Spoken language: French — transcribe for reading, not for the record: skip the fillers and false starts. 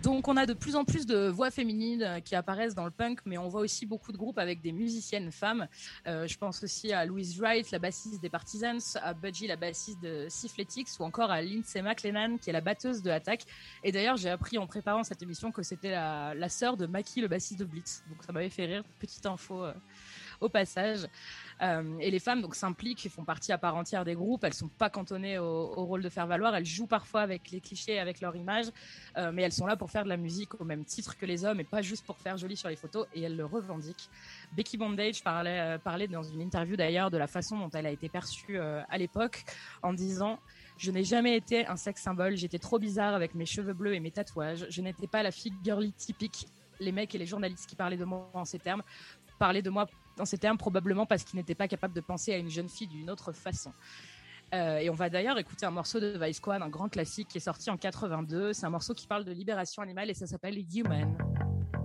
Donc, on a de plus en plus de voix féminines qui apparaissent dans le punk, mais on voit aussi beaucoup de groupes avec des musiciennes femmes. Je pense aussi à Louise Wright, la bassiste des Partisans, à Budgie, la bassiste de Syphletics, ou encore à Lindsay McLennan, qui est la batteuse de Attack. Et d'ailleurs, j'ai appris en préparant cette émission que c'était la sœur de Maki, le bassiste de Blitz. Donc, ça m'avait fait rire. Petite info au passage. Et les femmes donc s'impliquent et font partie à part entière des groupes. Elles sont pas cantonnées au rôle de faire valoir. Elles jouent parfois avec les clichés, avec leur image, mais elles sont là pour faire de la musique au même titre que les hommes et pas juste pour faire joli sur les photos. Et elles le revendiquent. Becky Bondage parlait dans une interview d'ailleurs de la façon dont elle a été perçue à l'époque, en disant: je n'ai jamais été un sex symbole. J'étais trop bizarre avec mes cheveux bleus et mes tatouages. Je n'étais pas la fille girly typique. Les mecs et les journalistes qui parlaient de moi en ces termes parlaient de moi dans ces termes probablement parce qu'ils n'étaient pas capables de penser à une jeune fille d'une autre façon. Et on va d'ailleurs écouter un morceau de Vice Squad, un grand classique qui est sorti en 82. C'est un morceau qui parle de libération animale et ça s'appelle Human.